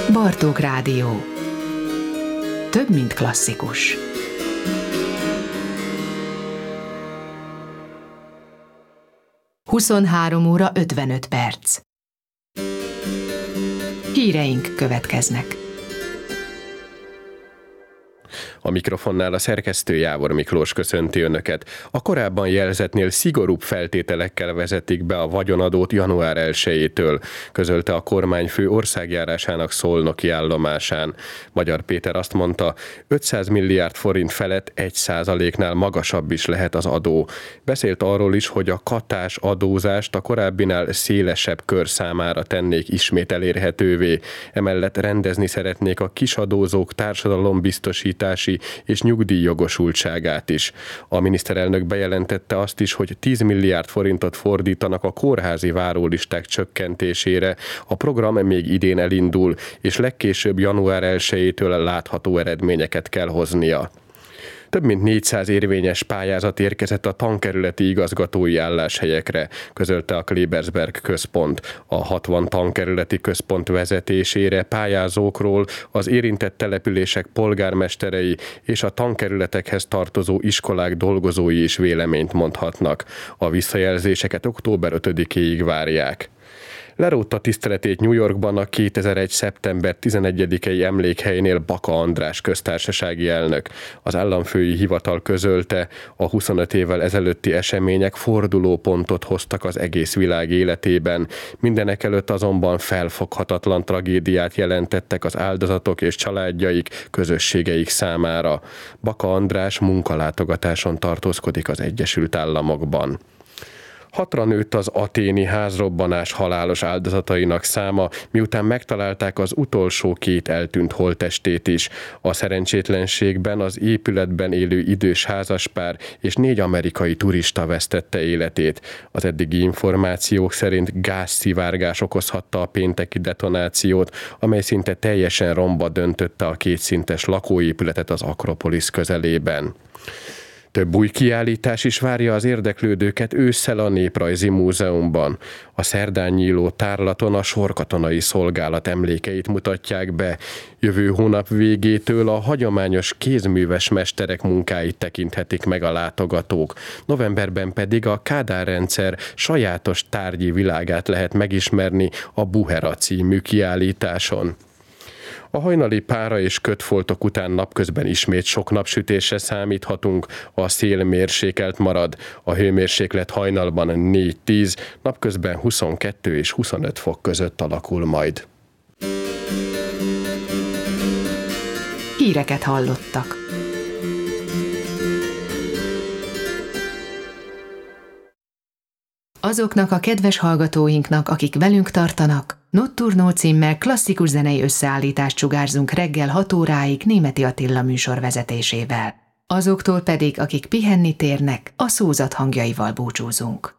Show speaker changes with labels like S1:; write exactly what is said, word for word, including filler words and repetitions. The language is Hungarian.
S1: Bartók Rádió. Több, mint klasszikus. huszonhárom óra ötvenöt perc. Híreink következnek.
S2: A mikrofonnál a szerkesztő Jávor Miklós köszönti Önöket. A korábban jelzetnél szigorúbb feltételekkel vezetik be a vagyonadót január elsejétől, közölte a kormányfő országjárásának szolnoki állomásán. Magyar Péter azt mondta, ötszáz milliárd forint felett egy százaléknál magasabb is lehet az adó. Beszélt arról is, hogy a katás adózást a korábbinál szélesebb kör számára tennék ismét elérhetővé. Emellett rendezni szeretnék a kisadózók társadalombiztosítási és nyugdíjjogosultságát is. A miniszterelnök bejelentette azt is, hogy tíz milliárd forintot fordítanak a kórházi várólisták csökkentésére. A program még idén elindul, és legkésőbb január elsejétől látható eredményeket kell hoznia. Több mint négyszáz érvényes pályázat érkezett a tankerületi igazgatói álláshelyekre, közölte a Klebersberg központ. A hatvan tankerületi központ vezetésére pályázókról az érintett települések polgármesterei és a tankerületekhez tartozó iskolák dolgozói is véleményt mondhatnak. A visszajelzéseket október ötödikéig várják. Lerótta tiszteletét New Yorkban a kétezer-egy. szeptember tizenegyedikei emlékhelynél Baka András köztársasági elnök. Az államfői hivatal közölte, a huszonöt évvel ezelőtti események fordulópontot hoztak az egész világ életében. Mindenekelőtt azonban felfoghatatlan tragédiát jelentettek az áldozatok és családjaik, közösségeik számára. Baka András munkalátogatáson tartózkodik az Egyesült Államokban. Hatra nőtt az athéni házrobbanás halálos áldozatainak száma, miután megtalálták az utolsó két eltűnt holttestét is. A szerencsétlenségben az épületben élő idős házaspár és négy amerikai turista vesztette életét. Az eddigi információk szerint gázszivárgás okozhatta a pénteki detonációt, amely szinte teljesen romba döntötte a kétszintes lakóépületet az Akropolisz közelében. Több új kiállítás is várja az érdeklődőket ősszel a Néprajzi Múzeumban. A szerdán nyíló tárlaton a sorkatonai szolgálat emlékeit mutatják be. Jövő hónap végétől a hagyományos kézműves mesterek munkáit tekinthetik meg a látogatók. Novemberben pedig a Kádár-rendszer sajátos tárgyi világát lehet megismerni a Buhera című kiállításon. A hajnali pára és kötfoltok után napközben ismét sok napsütésre számíthatunk, a szél mérsékelt marad, a hőmérséklet hajnalban négy-tíz, napközben huszonkettő és huszonöt fok között alakul majd.
S1: Híreket hallottak. Azoknak a kedves hallgatóinknak, akik velünk tartanak, Notturno címmel klasszikus zenei összeállítást sugárzunk reggel hat óráig Németi Attila műsor vezetésével. Azoktól pedig, akik pihenni térnek, a szózat hangjaival búcsúzunk.